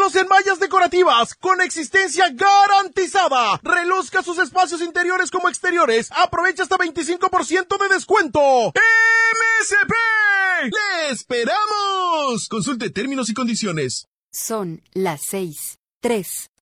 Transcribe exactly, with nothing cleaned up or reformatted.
Ahorros en mallas decorativas con existencia garantizada. Reluzca sus espacios interiores como exteriores. Aprovecha hasta veinticinco por ciento de descuento. ¡M S P! ¡Le esperamos! Consulte términos y condiciones. Son las seis, tres